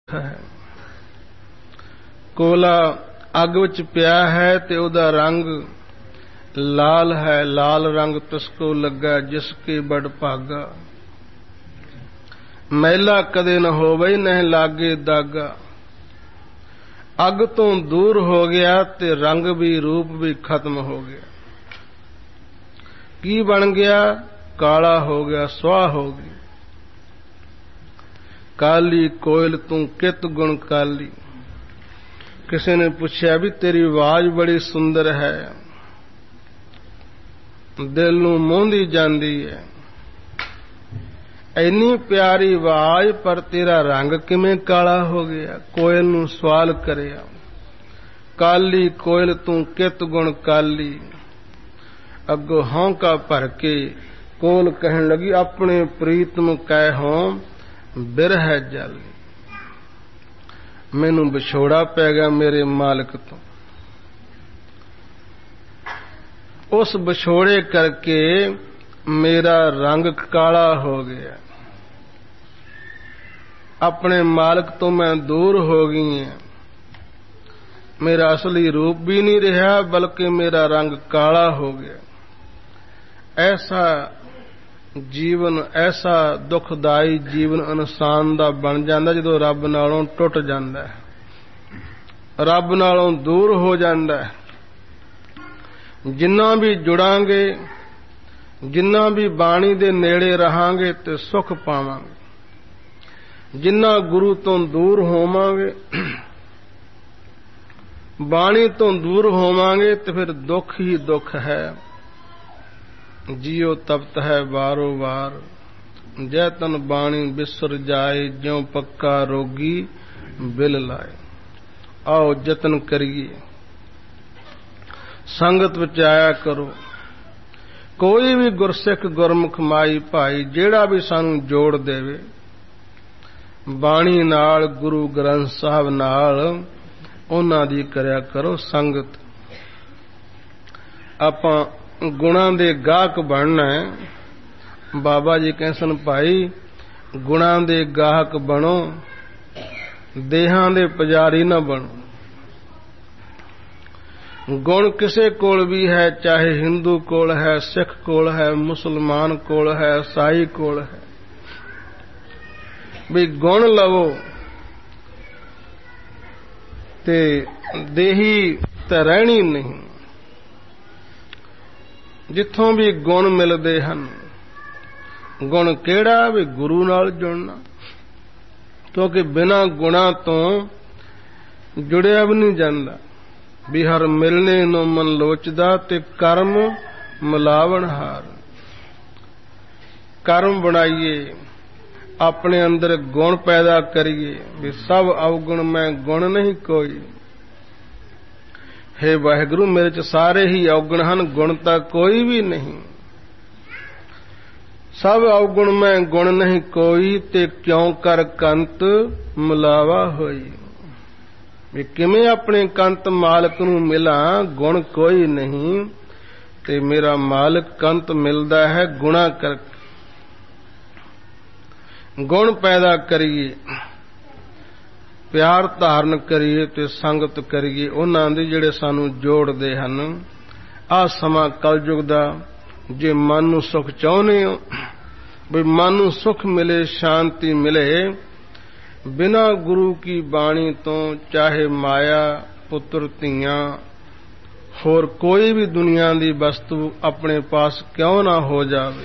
ਹੈ। ਕੋਲਾ ਅੱਗ ਵਿੱਚ ਪਿਆ ਹੈ ਤੇ ਉਹਦਾ ਰੰਗ ਲਾਲ ਹੈ, ਲਾਲ ਰੰਗ ਤਿਸਕੋ ਲੱਗਾ ਜਿਸ ਕੀ ਬੜ ਭਾਗਾ। ਮੈਲਾ ਕਦੇ न ਹੋਵੇ ਨਹਿ ਲਾਗੇ ਦਾਗਾ। ਅੱਗ ਤੋਂ ਦੂਰ ਹੋ ਗਿਆ ਤੇ ਰੰਗ ਵੀ ਰੂਪ ਵੀ ਖਤਮ ਹੋ ਗਿਆ। ਕੀ ਬਣ ਗਿਆ? ਕਾਲਾ ਹੋ ਗਿਆ, ਸੁਆਹ ਹੋ ਗਈ। ਕਾਲੀ ਕੋਇਲ ਤੂੰ ਕਿਤ ਗੁਣ ਕਾਲੀ। ਕਿਸੇ ਨੇ ਪੁੱਛਿਆ ਵੀ ਤੇਰੀ ਆਵਾਜ਼ ਬੜੀ ਸੁੰਦਰ ਹੈ, ਦਿਲ ਨੂੰ ਮੋਹਦੀ ਜਾਂਦੀ ਹੈ, ਇੰਨੀ ਪਿਆਰੀ ਆਵਾਜ਼, ਪਰ ਤੇਰਾ ਰੰਗ ਕਿਵੇਂ ਕਾਲਾ ਹੋ ਗਿਆ? ਕੋਇਲ ਨੂੰ ਸਵਾਲ ਕਰਿਆ, ਕਾਲੀ ਕੋਇਲ ਤੂੰ ਕਿਤ ਗੁਣ ਕਾਲੀ। ਅੱਗੋਂ ਹੌਂਕਾ ਭਰ ਕੇ ਕੋਇਲ ਕਹਿਣ ਲੱਗੀ, ਆਪਣੇ ਪ੍ਰੀਤਮ ਕਹਿ ਹੋਂ ਬਿਰਹਿ ਜਲ। ਮੈਨੂੰ ਵਿਛੋੜਾ ਪੈ ਗਿਆ ਮੇਰੇ ਮਾਲਕ ਤੋਂ। ਉਸ ਵਿਛੋੜੇ ਕਰਕੇ ਮੇਰਾ ਰੰਗ ਕਾਲਾ ਹੋ ਗਿਆ। ਆਪਣੇ ਮਾਲਕ ਤੋਂ ਮੈਂ ਦੂਰ ਹੋ ਗਈ ਹਾਂ। ਮੇਰਾ ਅਸਲੀ ਰੂਪ ਵੀ ਨਹੀਂ ਰਿਹਾ, ਬਲਕਿ ਮੇਰਾ ਰੰਗ ਕਾਲਾ ਹੋ ਗਿਆ। ਐਸਾ ਜੀਵਨ, ਐਸਾ ਦੁਖਦਾਈ ਜੀਵਨ ਇਨਸਾਨ ਦਾ ਬਣ ਜਾਂਦਾ ਜਦੋਂ ਰੱਬ ਨਾਲੋਂ ਟੁੱਟ ਜਾਂਦਾ ਹੈ, ਰੱਬ ਨਾਲੋਂ ਦੂਰ ਹੋ ਜਾਂਦਾ ਹੈ। ਜਿੰਨਾ ਵੀ ਜੁੜਾਂਗੇ, ਜਿੰਨਾ ਵੀ ਬਾਣੀ ਦੇ ਨੇੜੇ ਰਹਾਂਗੇ ਤੇ ਸੁੱਖ ਪਾਵਾਂਗੇ। ਜਿੰਨਾ ਗੁਰੂ ਤੋਂ ਦੂਰ ਹੋਵਾਂਗੇ, ਬਾਣੀ ਤੋਂ ਦੂਰ ਹੋਵਾਂਗੇ ਤੇ ਫਿਰ ਦੁੱਖ ਹੀ ਦੁੱਖ ਹੈ। ਜੀਉ ਤਪਤ ਹੈ ਵਾਰੋ ਵਾਰ, ਜੈ ਤਨ ਬਾਣੀ ਬਿਸਰ ਜਾਏ, ਜਿਉ ਪੱਕਾ ਰੋਗੀ ਬਿਲ ਲਾਏ। ਆਓ ਯਤਨ ਕਰੀਏ, ਸੰਗਤ ਵਿੱਚ ਆਇਆ ਕਰੋ। ਕੋਈ ਵੀ ਗੁਰਸਿੱਖ ਗੁਰਮੁਖ ਮਾਈ ਭਾਈ ਜਿਹੜਾ ਵੀ ਸਾਨੂੰ ਜੋੜ ਦੇਵੇ ਬਾਣੀ ਨਾਲ, ਗੁਰੂ ਗ੍ਰੰਥ ਸਾਹਿਬ ਨਾਲ, ਉਹਨਾਂ ਦੀ ਕਰਿਆ ਕਰੋ ਸੰਗਤ। ਆਪਾਂ ਗੁਣਾਂ ਦੇ ਗਾਹਕ ਬਣਨਾ ਹੈ। ਬਾਬਾ ਜੀ ਕਹਿੰਦੇ ਸਨ, ਭਾਈ ਗੁਣਾਂ ਦੇ ਗਾਹਕ ਬਣੋ, ਦੇਹਾਂ ਦੇ ਪੁਜਾਰੀ ਨਾ ਬਣੋ। ਗੁਣ ਕਿਸੇ ਕੋਲ ਵੀ ਹੈ, ਚਾਹੇ ਹਿੰਦੂ ਕੋਲ ਹੈ, ਸਿੱਖ ਕੋਲ ਹੈ, ਮੁਸਲਮਾਨ ਕੋਲ ਹੈ, ਈਸਾਈ ਕੋਲ ਹੈ। ਵੀ ਗੁਣ ਲਵੋ ਤੇ ਦੇਹੀ ਤਾਂ ਰਹਿਣੀ ਨਹੀਂ। ਜਿੱਥੋਂ ਵੀ ਗੁਣ ਮਿਲਦੇ ਹਨ, ਗੁਣ ਕਿਹੜਾ? ਵੀ ਗੁਰੂ ਨਾਲ ਜੁੜਨਾ, ਕਿਉਂਕਿ ਬਿਨਾਂ ਗੁਣਾਂ ਤੋਂ ਜੁੜਿਆ ਵੀ ਨਹੀਂ ਜਾਂਦਾ। ਵੀ ਹਰ ਮਿਲਣੇ ਨੂੰ ਮਨ ਲੋਚਦਾ ਤੇ ਕਰਮ ਮਿਲਾਵਣ ਹਾਰ। ਕਰਮ ਬਣਾਈਏ, ਆਪਣੇ ਅੰਦਰ ਗੁਣ ਪੈਦਾ ਕਰੀਏ। ਵੀ ਸਭ ਅਵਗੁਣ ਮੈਂ ਗੁਣ ਨਹੀਂ ਕੋਈ। ਹੇ ਵਾਹਿਗੁਰੂ, ਮੇਰੇ ਚ ਸਾਰੇ ਹੀ ਅਵਗੁਣ ਹਨ, ਗੁਣ ਤਾਂ ਕੋਈ ਵੀ ਨਹੀਂ। ਸਭ ਅਵਗੁਣ ਮੈਂ ਗੁਣ ਨਹੀਂ ਕੋਈ, ਤੇ ਕਿਉਂ ਕਰ ਕੰਤ ਮਿਲਾਵਾ ਹੋਈ। ਵੀ ਕਿਵੇਂ ਆਪਣੇ ਕੰਤ ਮਾਲਕ ਨੂੰ ਮਿਲਾਂ? ਗੁਣ ਕੋਈ ਨਹੀਂ ਤੇ ਮੇਰਾ ਮਾਲਕ ਕੰਤ ਮਿਲਦਾ ਹੈ ਗੁਣਾ ਕਰਕੇ। ਗੁਣ ਪੈਦਾ ਕਰੀਏ, ਪਿਆਰ ਧਾਰਨ ਕਰੀਏ ਤੇ ਸੰਗਤ ਕਰੀਏ ਉਹਨਾਂ ਦੇ ਜਿਹੜੇ ਸਾਨੂੰ ਜੋੜਦੇ ਹਨ। ਆਹ ਸਮਾਂ ਕਲਯੁਗ ਦਾ, ਜੇ ਮਨ ਨੂੰ ਸੁਖ ਚਾਹੁੰਦੇ ਹੋ, ਵੀ ਮਨ ਨੂੰ ਸੁਖ ਮਿਲੇ, ਸ਼ਾਂਤੀ ਮਿਲੇ, ਬਿਨਾਂ ਗੁਰੂ ਕੀ ਬਾਣੀ ਤੋਂ, ਚਾਹੇ ਮਾਇਆ, ਪੁੱਤਰ, ਧੀਆਂ, ਹੋਰ ਕੋਈ ਵੀ ਦੁਨੀਆ ਦੀ ਵਸਤੂ ਆਪਣੇ ਪਾਸ ਕਿਉਂ ਨਾ ਹੋ ਜਾਵੇ,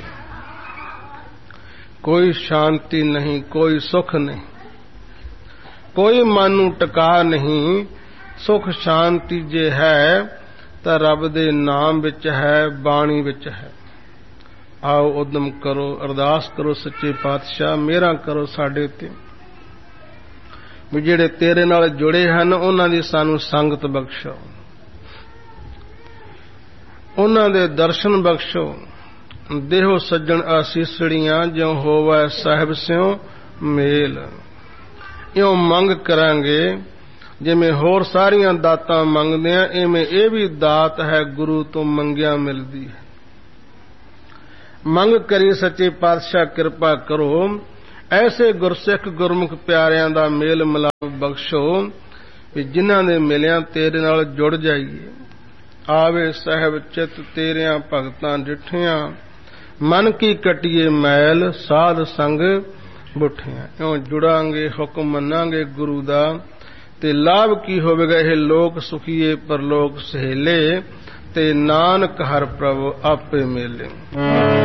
ਕੋਈ ਸ਼ਾਂਤੀ ਨਹੀਂ, ਕੋਈ ਸੁਖ ਨਹੀਂ, ਕੋਈ ਮਨ ਨੂੰ ਟਿਕਾ ਨਹੀਂ। ਸੁਖ ਸ਼ਾਂਤੀ ਜੇ ਹੈ ਤਾਂ ਰੱਬ ਦੇ ਨਾਮ ਵਿੱਚ ਹੈ, ਬਾਣੀ ਵਿੱਚ ਹੈ। ਆਓ ਉਦਮ ਕਰੋ, ਅਰਦਾਸ ਕਰੋ, ਸੱਚੇ ਪਾਤਸ਼ਾਹ ਮਿਹਰਾਂ ਕਰੋ ਸਾਡੇ ਤੇ, ਵੀ ਜਿਹੜੇ ਤੇਰੇ ਨਾਲ ਜੁੜੇ ਹਨ ਉਹਨਾਂ ਦੀ ਸਾਨੂੰ ਸੰਗਤ ਬਖਸ਼ੋ, ਉਹਨਾਂ ਦੇ ਦਰਸ਼ਨ ਬਖਸ਼ੋ। ਦੇਹੋ ਸੱਜਣ ਆਸੀਸੜੀਆਂ, ਜਿਉ ਹੋਵੈ ਸਾਹਿਬ ਸਿਉ ਮੇਲ। ਇਉਂ ਮੰਗ ਕਰਾਂਗੇ ਜਿਵੇਂ ਹੋਰ ਸਾਰੀਆਂ ਦਾਤਾਂ ਮੰਗਦੇ ਆ, ਇਵੇਂ ਇਹ ਵੀ ਦਾਤ ਹੈ, ਗੁਰੂ ਤੋਂ ਮੰਗਿਆ ਮਿਲਦੀ ਹੈ। ਮੰਗ ਕਰੀ ਸੱਚੇ ਪਾਤਸ਼ਾਹ ਕਿਰਪਾ ਕਰੋ, ਐਸੇ ਗੁਰਸਿੱਖ ਗੁਰਮੁਖ ਪਿਆਰਿਆਂ ਦਾ ਮੇਲ ਮਿਲਾਪ ਬਖਸ਼ੋ ਵੀ ਜਿਨ੍ਹਾਂ ਦੇ ਮਿਲਿਆਂ ਤੇਰੇ ਨਾਲ ਜੁੜ ਜਾਈਏ। ਆਵੇ ਸਾਹਿਬ ਚਿਤ ਤੇਰਿਆਂ ਭਗਤਾਂ ਡਿਠਿਆਂ, ਮਨ ਕੀ ਕਟੀਏ ਮੈਲ ਸਾਧ ਸੰਗ ਬੁੱਠਿਆਂ। ਇਉਂ ਜੁੜਾਂਗੇ, ਹੁਕਮ ਮੰਨਾਂਗੇ ਗੁਰੂ ਦਾ, ਤੇ ਲਾਭ ਕੀ ਹੋਵੇਗਾ? ਇਹ ਲੋਕ ਸੁਖੀਏ ਪਰਲੋਕ ਸਹੇਲੇ, ਤੇ ਨਾਨਕ ਹਰਿ ਪ੍ਰਭੁ ਆਪੇ ਮੇਲੇ।